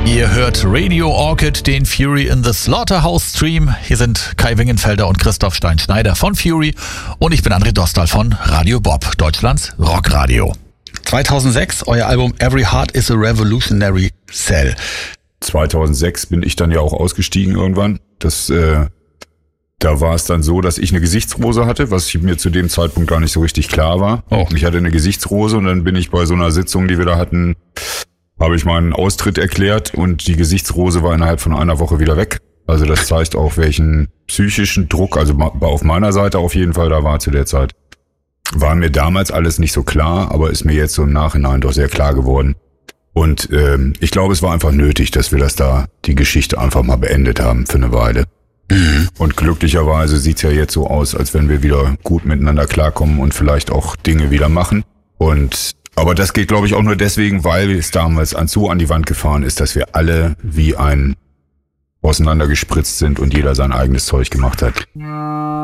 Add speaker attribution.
Speaker 1: Ihr hört Radio Orchid, den Fury in the Slaughterhouse Stream. Hier sind Kai Wingenfelder und Christoph Stein-Schneider von Fury und ich bin André Dostal von Radio Bob, Deutschlands Rockradio. 2006, euer Album Every Heart is a Revolutionary Cell.
Speaker 2: 2006 bin ich dann ja auch ausgestiegen irgendwann. Da war es dann so, dass ich eine Gesichtsrose hatte, was mir zu dem Zeitpunkt gar nicht so richtig klar war.
Speaker 1: Oh.
Speaker 2: Ich hatte eine Gesichtsrose und dann bin ich bei so einer Sitzung, die wir da hatten, habe ich meinen Austritt erklärt und die Gesichtsrose war innerhalb von einer Woche wieder weg. Also das zeigt auch, welchen psychischen Druck, also auf meiner Seite auf jeden Fall da war zu der Zeit. War mir damals alles nicht so klar, aber ist mir jetzt so im Nachhinein doch sehr klar geworden. Und ich glaube, es war einfach nötig, dass wir die Geschichte einfach mal beendet haben für eine Weile. Mhm. Und glücklicherweise sieht's ja jetzt so aus, als wenn wir wieder gut miteinander klarkommen und vielleicht auch Dinge wieder machen. Aber das geht, glaube ich, auch nur deswegen, weil es damals so an die Wand gefahren ist, dass wir alle wie ein auseinandergespritzt sind und jeder sein eigenes Zeug gemacht hat.